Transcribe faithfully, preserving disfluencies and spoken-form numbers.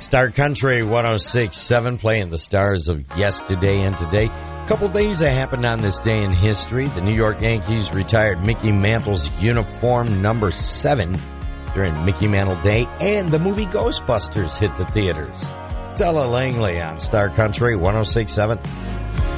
Star Country one oh six point seven, playing the stars of yesterday and today. A couple things that happened on this day in history. The New York Yankees retired Mickey Mantle's uniform number seven during Mickey Mantle Day, and the movie Ghostbusters hit the theaters. It's Ella Langley on Star Country one oh six point seven.